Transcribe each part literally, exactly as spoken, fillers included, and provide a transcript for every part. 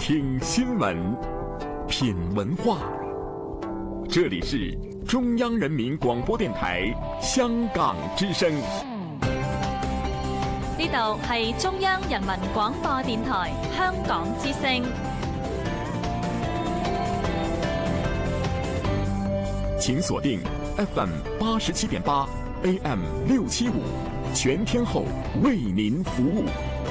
聽新聞，品文化。這裏是中央人民廣播電台香港之聲。 呢度係中央人民廣播電台香港之聲。 請鎖定 F M 八十七點八 A M 六七五，全天候為您服務。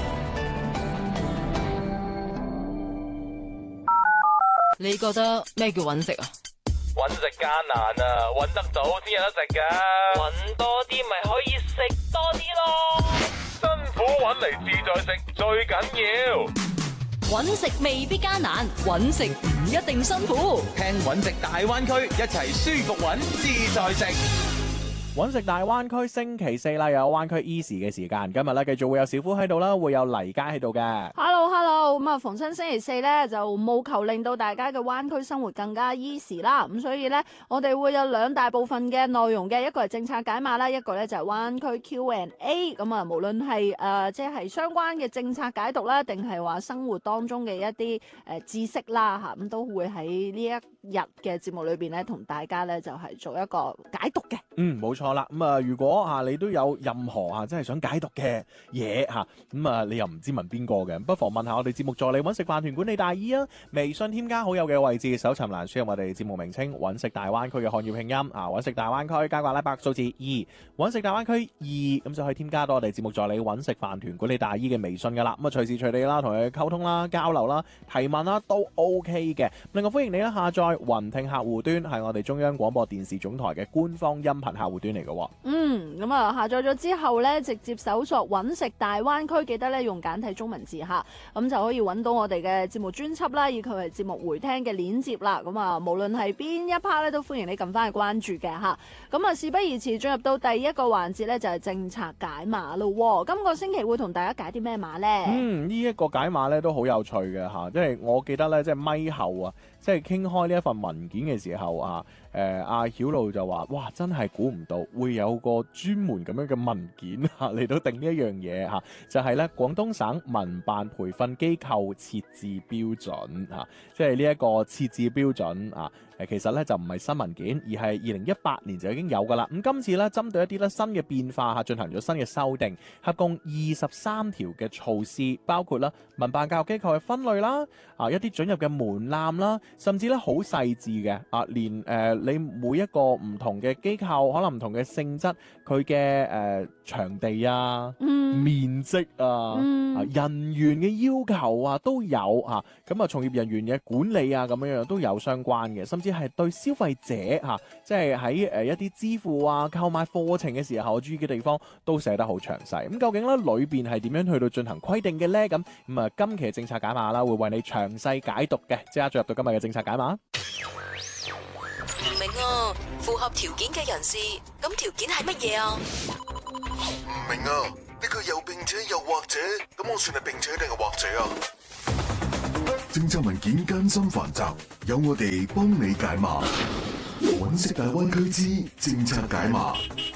你覺得咩叫揾食啊？ 揾食艱難啊，揾得到先有得食噶。揾多啲咪可以食多啲咯。辛苦揾嚟自在食最緊要。 揾食未必艱難，揾食唔一定辛苦。 聽揾食大灣區，一齊舒服揾自在食。 揾食大灣區星期四啦，又有灣區 Easy 嘅時間。今日咧繼續會有小夫喺度啦，會有黎佳喺度嘅。 Hello Hello，咁啊逢親星期四咧就務求令到大家嘅灣區生活更加 easy 啦。咁所以咧我哋會有兩大部分嘅內容嘅，一個係政策解碼啦，一個咧就係灣區 Q and A。咁啊無論係誒即係相關嘅政策解讀啦，定係話生活當中嘅一啲誒、呃、知識啦吓，咁都會喺呢一日嘅節目裏邊咧同大家咧就係、是、做一個解讀嘅。 嗯，冇錯啦。咁啊，如果啊你都有任何啊真係想解讀嘅嘢吓，咁啊你又唔知問邊個嘅，不妨問下我哋節目助理揾食飯團管理大姨啊。微信添加好友嘅位置，搜尋欄輸入我哋節目名稱揾食大灣區嘅漢語拼音啊，揾食大灣區加個阿拉伯數字二，揾食大灣區二，咁就可以添加到我哋節目助理揾食飯團管理大姨嘅微信噶啦。咁啊隨時隨地啦，同佢溝通啦、交流啦、提問啦都 OK 嘅。另外歡迎你啦下載雲聽客戶端，係我哋中央廣播電視總台嘅官方音頻客戶端嚟嘅。 嗯，咁啊下載咗之後咧，直接搜索揾食大灣區，記得咧用簡體中文字吓，咁就可以揾到我哋嘅節目專輯啦，以及係節目回聽嘅鏈接啦。咁啊，無論係邊一 part 咧，都歡迎你撳翻去關注嘅吓。咁啊，事不宜遲，進入到第一個環節咧，就係政策解碼咯。今個星期會同大家解啲咩碼咧？嗯， 呢、這、一個解碼咧都好有趣嘅吓，因為我記得咧，即係咪後啊，即係傾開呢一份文件嘅時候啊，誒阿曉露就話：哇，真係估唔到會有個專門咁樣嘅文件嚇嚟到定呢一樣嘢嚇，就係咧廣東省民辦培訓機構設置標準嚇，即係呢一個設置標準啊。誒其實咧就唔係新文件，而係二零一八年就已經有噶啦。咁今次咧針對一啲咧新嘅變化嚇，進行咗新嘅修訂，合共二十三條嘅措施，包括啦民辦教育機構嘅分類啦，啊一啲准入嘅門檻啦，甚至咧好細緻嘅啊，連誒、呃、你每一個唔同嘅機構，可能唔同嘅性質，佢嘅誒場地啊、嗯、面積啊、嗯、啊人員嘅要求啊都有啊，咁啊從業人員嘅管理啊咁樣樣都有相關嘅，甚至係對消費者嚇，即係喺誒一啲支付啊、購買課程嘅時候注意嘅地方都寫得好詳細。咁究竟咧裏邊係點樣去到進行規定嘅咧？咁咁啊，今期政策解碼啦，會為你詳細解讀嘅。即刻進入到今日嘅政策解碼。 唔明啊，符合條件嘅人士，咁條件係乜嘢啊？ 唔明啊，呢個又並且又或者，咁我算係並且定係或者啊？政策文件艱深繁雜，有我哋幫你解碼。揾食大灣區之政策解碼。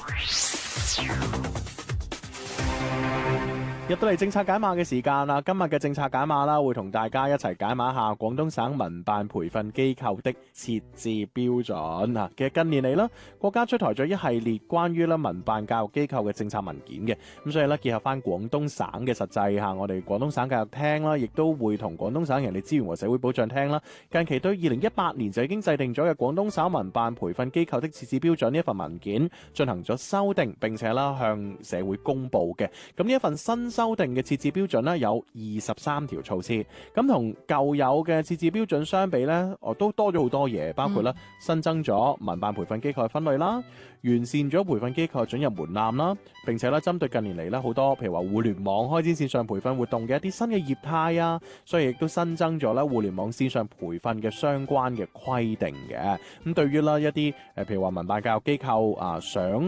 入到嚟政策解碼嘅時間啦，今日嘅政策解碼啦，會同大家一齊解碼下廣東省民辦培訓機構的設置標準啊。其實近年嚟啦，國家出台咗一系列關於咧民辦教育機構嘅政策文件嘅，咁所以咧結合翻廣東省嘅實際下，我哋廣東省教育廳啦，亦都會同廣東省人力資源和社會保障廳啦，近期對二零一八年就已經制定咗嘅廣東省民辦培訓機構的設置標準呢一份文件進行咗修訂，並且啦向社會公布嘅。咁呢一份新修訂嘅設置標準咧有二十三條措施，咁同舊有嘅設置標準相比咧，哦都多咗好多嘢，包括咧新增咗民辦培訓機構嘅分類啦，完善咗培訓機構嘅准入門檻啦，並且咧針對近年嚟咧好多譬如話互聯網開展線上培訓活動嘅一啲新嘅業態啊，所以亦都新增咗咧互聯網線上培訓嘅相關嘅規定嘅。咁對於啦一啲誒譬如話民辦教育機構啊想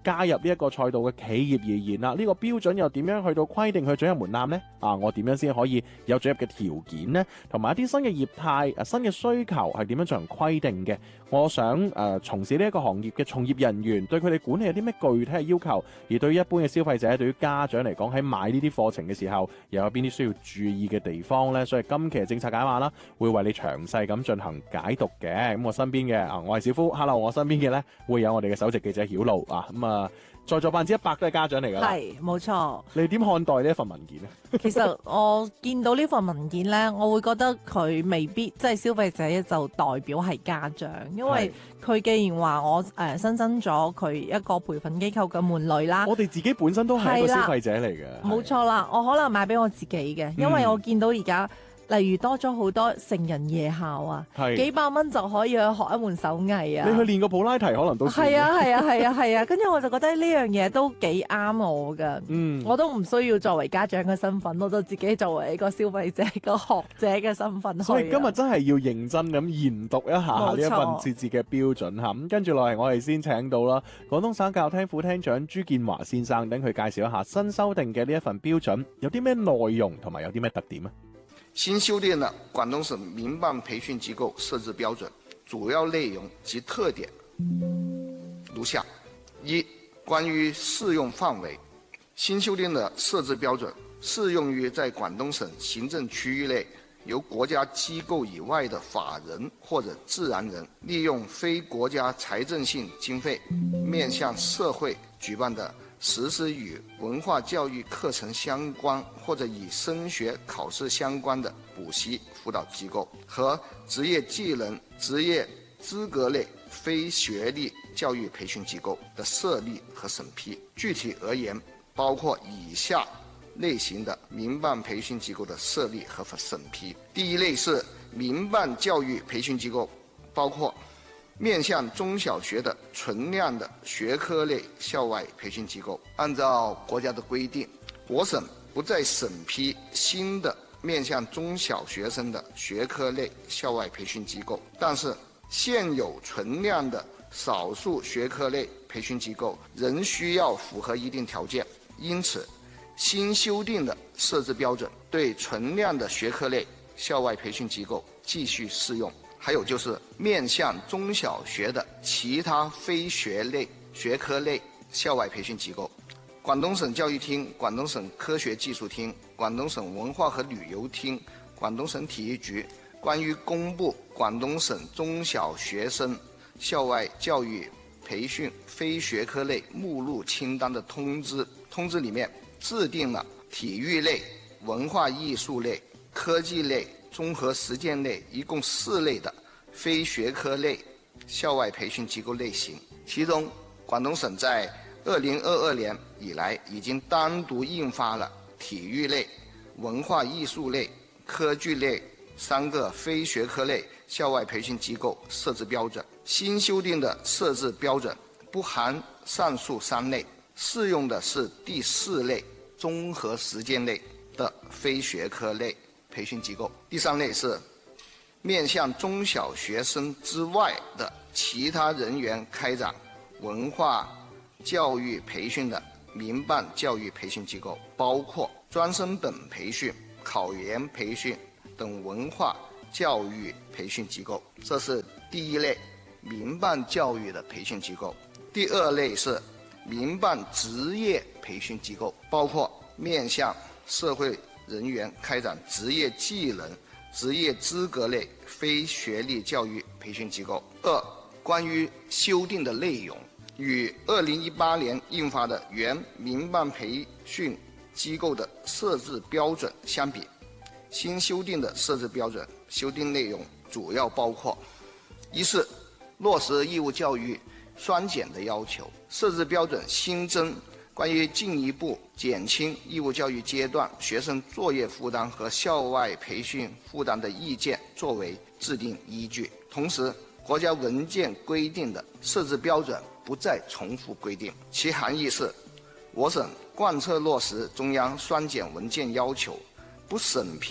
加入呢一個賽道嘅企業而言啦，呢、這個標準又點樣去到規定佢准入門檻呢？啊，我點樣先可以有准入嘅條件呢？同埋一啲新嘅業態、啊、新嘅需求係點樣進行規定嘅？我想誒、呃、從事呢一個行業嘅從業人員對佢哋管理有啲咩具體嘅要求？而對於一般嘅消費者、對於家長嚟講，喺買呢啲課程嘅時候，又有邊啲需要注意嘅地方呢？所以今期嘅政策解碼啦，會為你詳細咁進行解讀嘅。咁我身邊嘅啊，我係小夫 ，hello， 我身邊嘅呢會有我哋嘅首席記者曉露啊，咁啊。在座百分之一百都係家長嚟㗎啦， 係冇錯。 你點看待呢一份文件咧？ 其實我見到呢份文件咧，我會覺得佢未必即係消費者就代表係家長，因為佢既然話我誒、呃、新增咗佢一個培訓機構嘅門類啦， 我哋自己本身都係一個消費者嚟嘅， 冇錯啦。我可能買俾我自己嘅，因為我見到而家。例如多咗好多成人夜校啊，幾百蚊就可以去學一門手藝啊！ 你去練個普拉提可能都係啊係啊係啊係啊！跟住、啊啊啊、我就覺得呢樣嘢都幾啱我㗎，嗯，我都唔需要作為家長嘅身份，我都自己作為一個消費者、一個學者嘅身份去。 所以今日真係要認真咁研讀一下呢一份設置嘅標準嚇。咁跟住落嚟，我哋先請到啦廣東省教育廳副廳長朱建華先生，等佢介紹一下新修訂嘅呢一份標準有啲咩內容同埋有啲咩特點啊？ 新修訂的廣東省民辦培訓機構設置標準主要內容及特點如下：一、關於適用範圍，新修訂的設置標準適用於在廣東省行政區域內由國家機構以外的法人或者自然人利用非國家財政性經費面向社會舉辦的實施與文化教育課程相關或者與升學考試相關的補習輔導機構和職業技能、職業資格類非學歷教育培訓機構的設立和審批。具體而言，包括以下類型的民辦培訓機構的設立和審批。第一類是民辦教育培訓機構，包括面向中小學的存量的學科類校外培訓機構，按照國家的規定，我省不再審批新的面向中小學生的學科類校外培訓機構，但是現有存量的少數學科類培訓機構仍需要符合一定條件，因此新修訂的設置標準對存量的學科類校外培訓機構繼續適用。還有就是面向中小學的其他非學類學科類校外培訓機構，廣東省教育廳、廣東省科學技術廳、廣東省文化和旅遊廳、廣東省體育局關於公布廣東省中小學生校外教育培訓非學科類目錄清單的通知，通知裡面制定了體育類、文化藝術類、科技類、綜合實踐類一共四類的非學科類校外培訓機構類型，其中廣東省在二零二二年以來已經單獨印發了體育類、文化藝術類、科技類三個非學科類校外培訓機構設置標準。新修訂的設置標準不含上述三類，適用的是第四類綜合實踐類的非學科類培訓機構。第三類是面向中小學生之外的其他人員開展文化教育培訓的民辦教育培訓機構，包括專升本培訓、考研培訓等文化教育培訓機構。這是第一類民辦教育的培訓機構。第二類是民辦職業培訓機構，包括面向社會人員開展職業技能、職業資格類非學歷教育培訓機構。二、關於修訂的內容，與二零一八年印發的原民辦培訓機構的設置標準相比，新修訂的設置標準修訂內容主要包括：一是落實義務教育雙減的要求，設置標準新增關於進一步減輕義務教育階段學生作業負擔和校外培訓負擔的意見作為制定依據。同時，國家文件規定的設置標準不再重複規定，其含義是，我省貫徹落實中央雙減文件要求，不審批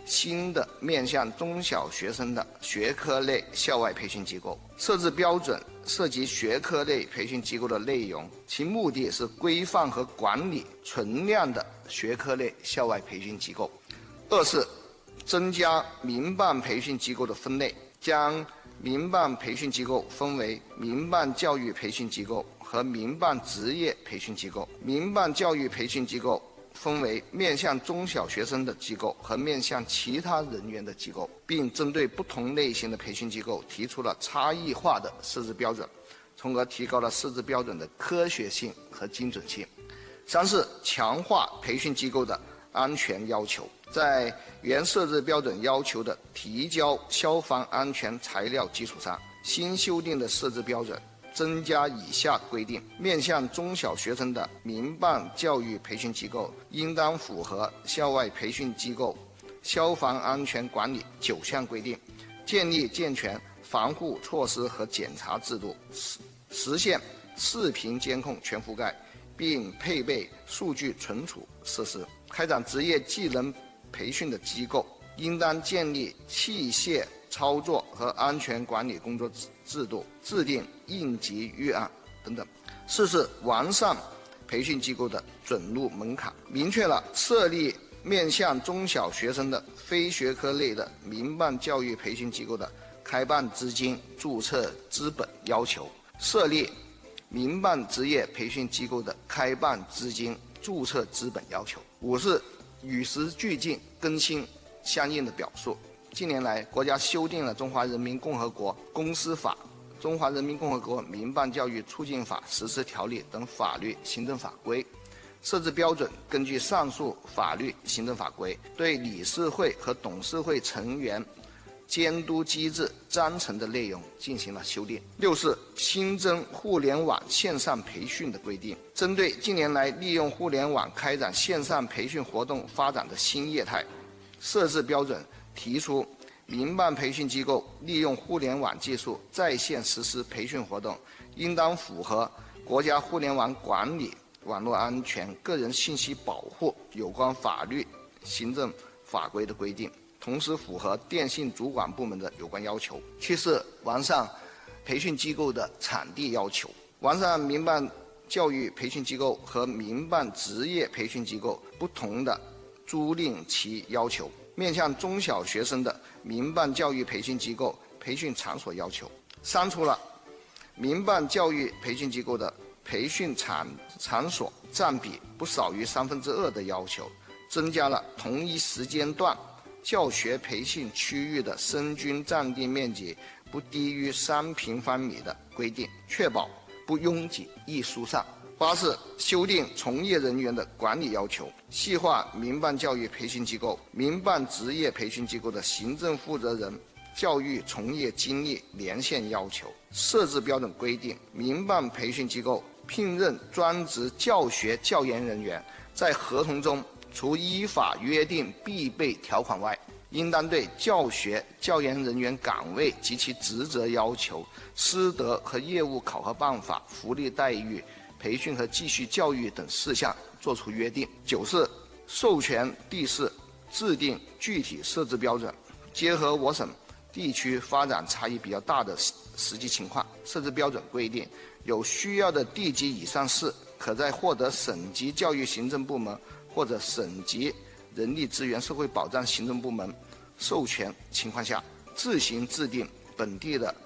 新的面向中小学生的学科类校外培训机构。设置标准涉及学科类培训机构的内容，其目的是规范和管理存量的学科类校外培训机构。二是增加民办培训机构的分类，将民办培训机构分为民办教育培训机构和民办职业培训机构。民办教育培训机构分为面向中小学生的机构和面向其他人员的机构，并针对不同类型的培训机构提出了差异化的设置标准，从而提高了设置标准的科学性和精准性。三是强化培训机构的安全要求，在原设置标准要求的提交消防安全材料基础上，新修订的设置标准增加以下规定：面向中小学生的民办教育培训机构应当符合校外培训机构消防安全管理九项规定，建立健全防护措施和检查制度，实实现视频监控全覆盖，并配备数据存储设施。开展职业技能培训的机构应当建立器械操作和安全管理工作制度，制定应急预案等等。四是完善培训机构的准入门槛，明确了设立面向中小学生的非学科类的民办教育培训机构的开办资金、注册资本要求，设立民办职业培训机构的开办资金、注册资本要求。五是与时俱进，更新相应的表述。近年来，国家修订了《中华人民共和国公司法》、《中华人民共和国民办教育促进法实施条例》等法律行政法规。设置标准根据上述法律行政法规，对理事会和董事会成员监督机制章程的内容进行了修订。六是新增互联网线上培训的规定，针对近年来利用互联网开展线上培训活动发展的新业态，设置标准提出，民办培训机构利用互联网技术在线实施培训活动，应当符合国家互联网管理、网络安全、个人信息保护有关法律、行政法规的规定，同时符合电信主管部门的有关要求。七是完善培训机构的场地要求，完善民办教育培训机构和民办职业培训机构不同的租赁期要求，面向中小学生的民办教育培训机构培训场所要求，删除了民办教育培训机构的培训场场所占比不少于三分之二的要求，增加了同一时间段教学培训区域的生均占地面积不低于三平方米的规定，确保不拥挤易疏散。八是修订从业人员的管理要求，细化民办教育培训机构、民办职业培训机构的行政负责人教育从业经历年限要求。设置标准规定，民办培训机构聘任专职教学教研人员，在合同中除依法约定必备条款外，应当对教学教研人员岗位及其职责要求、师德和业务考核办法、福利待遇、培训和继续教育等事项作出约定。九是授权地市制定具体设置标准，结合我省地区发展差异比较大的实际情况，设置标准规定，有需要的地级以上市可在获得省级教育行政部门或者省级人力资源社会保障行政部门授权情况下，自行制定本地的